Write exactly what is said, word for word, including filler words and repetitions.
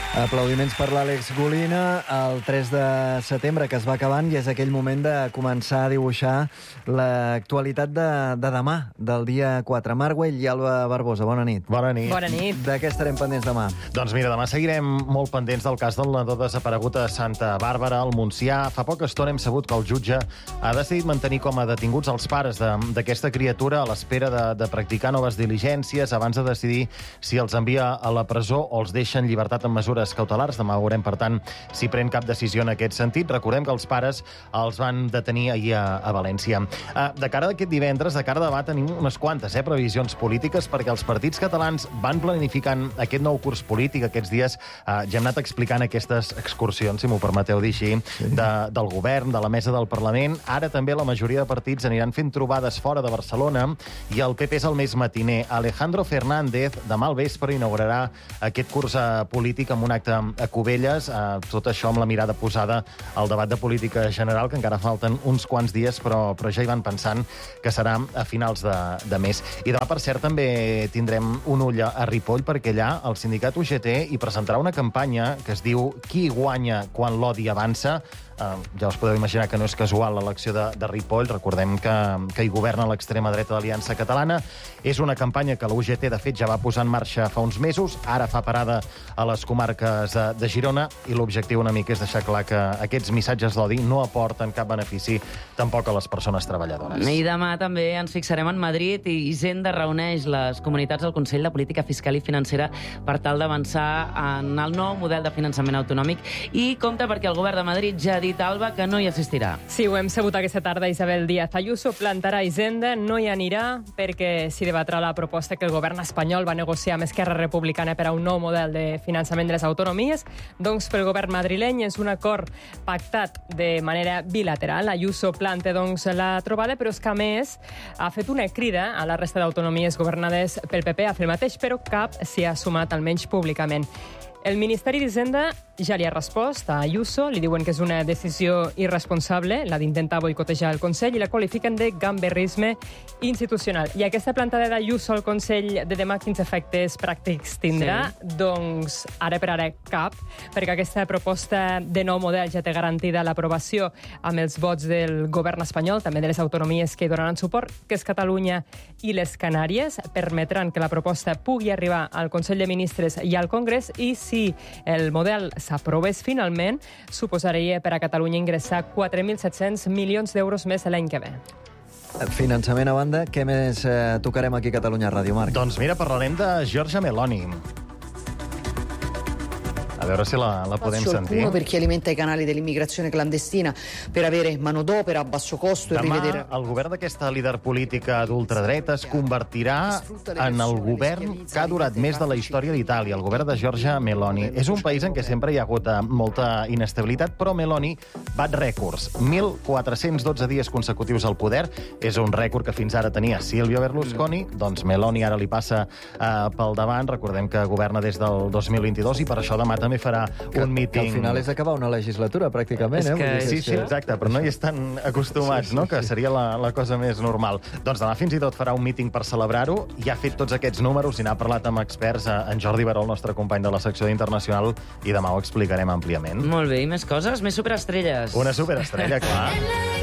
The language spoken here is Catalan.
Aplaudiments per l'Àlex Golina. El tres de setembre, que es va acabant, i és aquell moment de començar a dibuixar l'actualitat de, de demà, del dia quatre. Marc Güell i Alba Barbosa, bona nit. Bona nit. Bona nit. De què estarem pendents demà? Doncs mira, demà seguirem molt pendents del cas del nadó desaparegut a Santa Bàrbara, al Montsià. Fa poca estona hem sabut que el jutge ha decidit mantenir com a detinguts els pares d'aquesta criatura a l'espera de, de practicar noves diligències abans de decidir si els envia a la presó o els deixa en llibertat amb mesures cautelars. Demà veurem, per tant, si pren cap decisió en aquest sentit. Recordem que els pares els van detenir ahir a, a València. Uh, de cara a aquest divendres, de cara a demà, tenim unes quantes eh, previsions polítiques, perquè els partits catalans van planificant aquest nou curs polític aquests dies. Uh, ja hem anat explicant aquestes excursions, si m'ho permeteu dir així, sí. de, del govern, de la mesa del Parlament. Ara també la majoria de partits aniran fent trobades fora de Barcelona i el P P és el més matiner. Alejandro Fernández demà al vespre inaugurarà aquest curs uh, polític amb un acte a Cubelles, eh, tot això amb la mirada posada al debat de política general, que encara falten uns quants dies, però, però ja hi van pensant que serà a finals de, de mes. I demà, per cert, també tindrem un ull a Ripoll, perquè allà el sindicat U G T hi presentarà una campanya que es diu Qui guanya quan l'odi avança. Uh, ja us podeu imaginar que no és casual l'elecció de, de Ripoll. Recordem que, que hi governa l'extrema dreta d'Aliança Catalana. És una campanya que la U G T, de fet, ja va posar en marxa fa uns mesos. Ara fa parada a les comarques de, de Girona, i l'objectiu una mica és deixar clar que aquests missatges d'odi no aporten cap benefici tampoc a les persones treballadores. I demà també ens fixarem en Madrid, i Hisenda reuneix les comunitats del Consell de Política Fiscal i Financera per tal d'avançar en el nou model de finançament autonòmic, i compta perquè el govern de Madrid ja ha dit, Alba, que no hi assistirà. Sí, ho hem sabut aquesta tarda. Isabel Díaz Ayuso plantarà Hisenda, no hi anirà perquè s'hi debatrà la proposta que el govern espanyol va negociar amb Esquerra Republicana per a un nou model de finançament de les autonomies. Doncs pel govern madrileny és un acord pactat de manera bilateral. Ayuso planta doncs la trobada, però és que a més ha fet una crida a la resta d'autonomies governades pel P P a fer el mateix, però cap s'hi ha sumat, almenys públicament. El Ministeri d'Hisenda ja li ha respost a Ayuso, li diuen que és una decisió irresponsable, la d'intentar boicotejar el Consell, i la qualifiquen de gamberrisme institucional. I aquesta plantada d'Ayuso al Consell de demà, quins efectes pràctics tindrà? Sí. Doncs ara per ara cap, perquè aquesta proposta de nou model ja té garantida l'aprovació amb els vots del govern espanyol, també de les autonomies que hi donaran suport, que és Catalunya i les Canàries. Permetran que la proposta pugui arribar al Consell de Ministres i al Congrés, i si el model s'aprovés finalment, suposaria per a Catalunya ingressar quatre mil set-cents milions d'euros més l'any que ve. Finançament a banda, què més eh, tocarem aquí a Catalunya Ràdio, Marc? Doncs mira, parlarem de Giorgia Meloni. A veure si la, la podem sentir. Uno per chi alimenta i canali dell'immigrazione clandestina per avere manodopera a basso costo. Demà, e rivedere... el govern d'aquesta líder política d'ultradreta es convertirà en el govern que ha durat més de la història d'Itàlia, el govern de Giorgia Meloni. És un país en què sempre hi ha hagut molta inestabilitat, però Meloni bat rècords. mil quatre-cents dotze dies consecutius al poder. És un rècord que fins ara tenia Silvio Berlusconi. Doncs Meloni ara li passa uh, pel davant. Recordem que governa des del dos mil vint-i-dos, i per això demà també farà que, un míting... Que al final és acabar una legislatura, pràcticament. És eh? que, Vull dir sí, sí, exacte, però no hi estan acostumats, sí, sí, no? Que seria la, la cosa més normal. Doncs demà fins i tot farà un míting per celebrar-ho. Ja ha fet tots aquests números i n'ha parlat amb experts, en Jordi Baró, el nostre company de la secció d'Internacional, i demà ho explicarem àmpliament. Molt bé, i més coses? Més superestrelles? Una superestrella, clar.